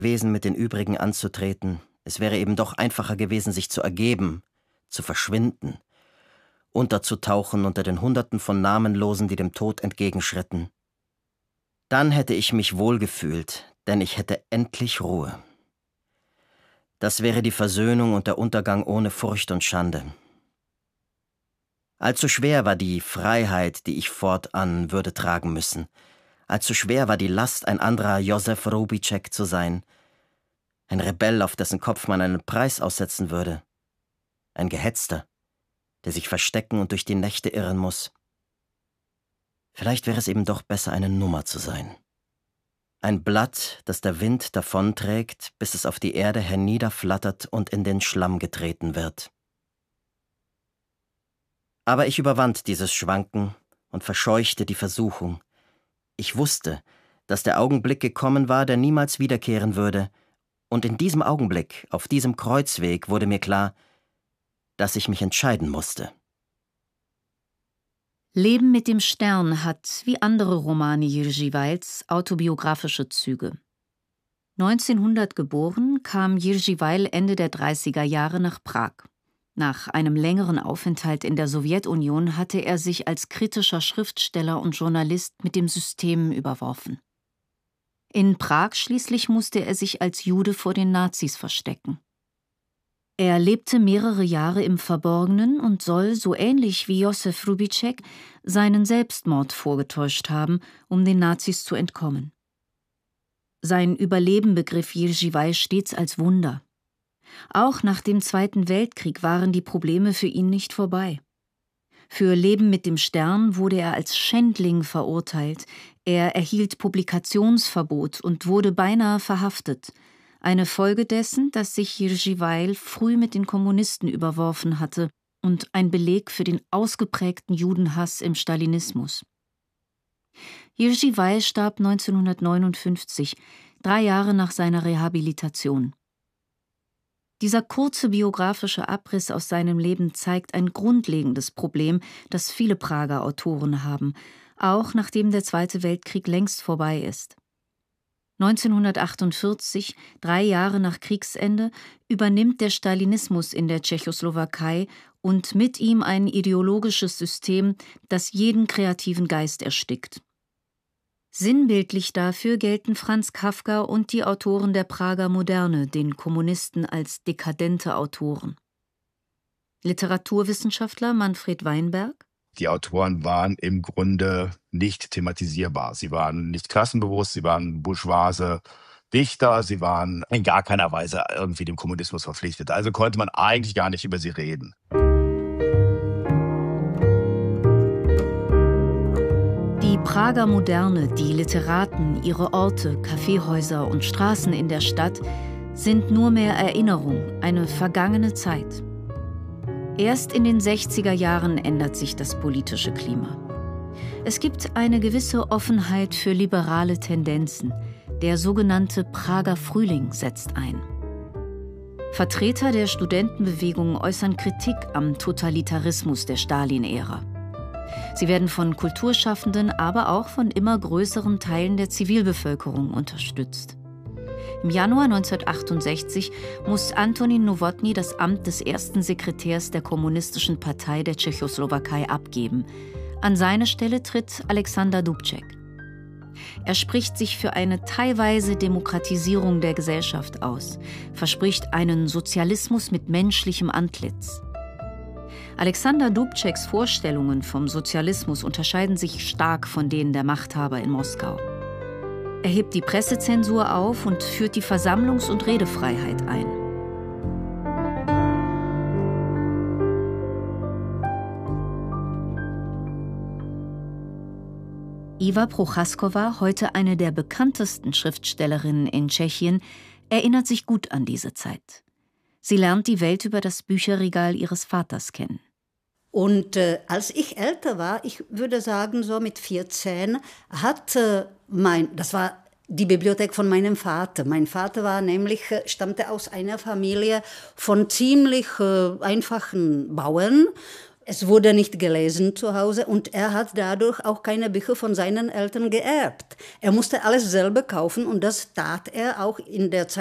Wesen mit den übrigen anzutreten. Es wäre eben doch einfacher gewesen, sich zu ergeben, zu verschwinden, unterzutauchen unter den Hunderten von Namenlosen, die dem Tod entgegenschritten. Dann hätte ich mich wohlgefühlt, denn ich hätte endlich Ruhe. Das wäre die Versöhnung und der Untergang ohne Furcht und Schande. Allzu schwer war die Freiheit, die ich fortan würde tragen müssen. Allzu schwer war die Last, ein anderer Josef Hrubiček zu sein. Ein Rebell, auf dessen Kopf man einen Preis aussetzen würde. Ein Gehetzter, der sich verstecken und durch die Nächte irren muss. Vielleicht wäre es eben doch besser, eine Nummer zu sein. Ein Blatt, das der Wind davonträgt, bis es auf die Erde herniederflattert und in den Schlamm getreten wird. Aber ich überwand dieses Schwanken und verscheuchte die Versuchung. Ich wusste, dass der Augenblick gekommen war, der niemals wiederkehren würde, und in diesem Augenblick, auf diesem Kreuzweg, wurde mir klar, dass ich mich entscheiden musste. Leben mit dem Stern hat, wie andere Romane Jiří Weils, autobiografische Züge. 1900 geboren, kam Jiří Weil Ende der 30er Jahre nach Prag. Nach einem längeren Aufenthalt in der Sowjetunion hatte er sich als kritischer Schriftsteller und Journalist mit dem System überworfen. In Prag schließlich musste er sich als Jude vor den Nazis verstecken. Er lebte mehrere Jahre im Verborgenen und soll, so ähnlich wie Josef Hrubiček, seinen Selbstmord vorgetäuscht haben, um den Nazis zu entkommen. Sein Überleben begriff Jiří Weil stets als Wunder. Auch nach dem Zweiten Weltkrieg waren die Probleme für ihn nicht vorbei. Für Leben mit dem Stern wurde er als Schändling verurteilt, er erhielt Publikationsverbot und wurde beinahe verhaftet. Eine Folge dessen, dass sich Jiří Weil früh mit den Kommunisten überworfen hatte und ein Beleg für den ausgeprägten Judenhass im Stalinismus. Jiří Weil starb 1959, 3 Jahre nach seiner Rehabilitation. Dieser kurze biografische Abriss aus seinem Leben zeigt ein grundlegendes Problem, das viele Prager Autoren haben, auch nachdem der Zweite Weltkrieg längst vorbei ist. 1948, 3 Jahre nach Kriegsende, übernimmt der Stalinismus in der Tschechoslowakei und mit ihm ein ideologisches System, das jeden kreativen Geist erstickt. Sinnbildlich dafür gelten Franz Kafka und die Autoren der Prager Moderne, den Kommunisten, als dekadente Autoren. Literaturwissenschaftler Manfred Weinberg: Die Autoren waren im Grunde nicht thematisierbar. Sie waren nicht klassenbewusst, sie waren bourgeoise Dichter, sie waren in gar keiner Weise irgendwie dem Kommunismus verpflichtet. Also konnte man eigentlich gar nicht über sie reden. Die Prager Moderne, die Literaten, ihre Orte, Kaffeehäuser und Straßen in der Stadt sind nur mehr Erinnerung, eine vergangene Zeit. Erst in den 60er Jahren ändert sich das politische Klima. Es gibt eine gewisse Offenheit für liberale Tendenzen. Der sogenannte Prager Frühling setzt ein. Vertreter der Studentenbewegung äußern Kritik am Totalitarismus der Stalin-Ära. Sie werden von Kulturschaffenden, aber auch von immer größeren Teilen der Zivilbevölkerung unterstützt. Im Januar 1968 muss Antonín Novotný das Amt des ersten Sekretärs der Kommunistischen Partei der Tschechoslowakei abgeben. An seine Stelle tritt Alexander Dubček. Er spricht sich für eine teilweise Demokratisierung der Gesellschaft aus, verspricht einen Sozialismus mit menschlichem Antlitz. Alexander Dubčeks Vorstellungen vom Sozialismus unterscheiden sich stark von denen der Machthaber in Moskau. Er hebt die Pressezensur auf und führt die Versammlungs- und Redefreiheit ein. Iva Prochaskova, heute eine der bekanntesten Schriftstellerinnen in Tschechien, erinnert sich gut an diese Zeit. Sie lernt die Welt über das Bücherregal ihres Vaters kennen. Und als ich älter war, ich würde sagen so mit 14, das war die Bibliothek von meinem Vater. Mein Vater stammte aus einer Familie von ziemlich einfachen Bauern. Es wurde nicht gelesen zu Hause und er hat dadurch auch keine Bücher von seinen Eltern geerbt. Er musste alles selber kaufen und das tat er auch in der Zeit